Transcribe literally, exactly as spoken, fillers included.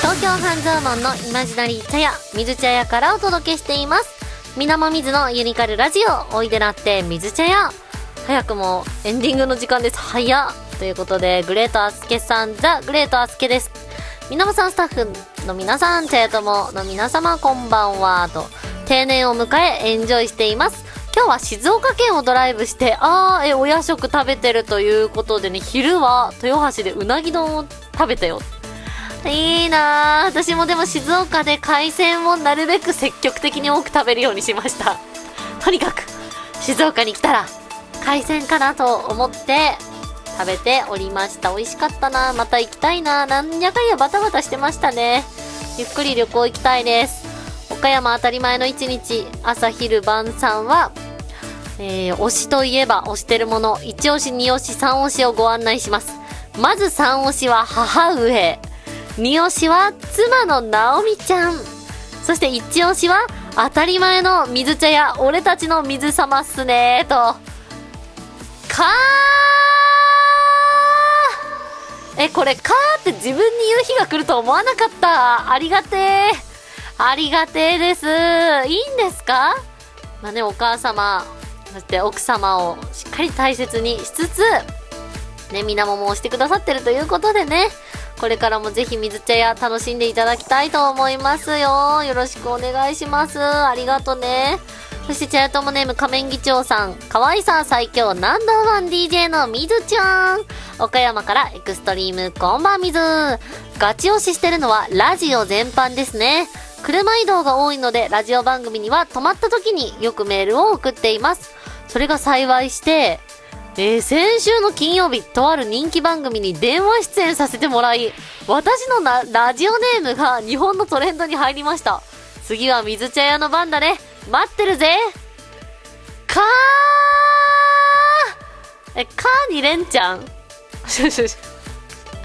東京半蔵門のイマジナリー茶屋水茶屋からお届けしています。みなもみずのユニカルラジオ、おいでなって水茶屋。早くもエンディングの時間です。早っということで、グレートアスケさん、ザ・グレートアスケです。みなもさんスタッフの皆さん、茶屋友の皆様こんばんはと、定年を迎えエンジョイしています。今日は静岡県をドライブして、あーえお夜食食べてるということでね、昼は豊橋でうなぎ丼を食べたよ。いいなぁ。私もでも静岡で海鮮をなるべく積極的に多く食べるようにしました。とにかく静岡に来たら海鮮かなと思って食べておりました。美味しかったな。また行きたいな。なんやかんやバタバタしてましたね。ゆっくり旅行行きたいです。岡山当たり前の一日、朝昼晩さんは、えー、推しといえば推してるもの、いち推しに推しさん推しをご案内します。まずさん推しは母上、に推しは妻の直美ちゃん、そしていち推しは当たり前の水茶や俺たちの水様っすねーと。かーえこれかーって自分に言う日が来ると思わなかった。ありがてーありがてーです。いいんですか。まあね、お母様そして奥様をしっかり大切にしつつね、みなもも押してくださってるということでね、これからもぜひ水茶屋楽しんでいただきたいと思いますよ。よろしくお願いします。ありがとね。そして茶屋友ネーム仮面議長さん、かわいさ最強ナンバーワン ディージェー の水ちゃん、岡山からエクストリームこんばん水。ガチ推ししてるのはラジオ全般ですね。車移動が多いのでラジオ番組には止まった時によくメールを送っています。それが幸いして、えー、先週の金曜日、とある人気番組に電話出演させてもらい、私のなラジオネームが日本のトレンドに入りました。次は水茶屋の番だね。待ってるぜ。かーえ、かーにれんちゃん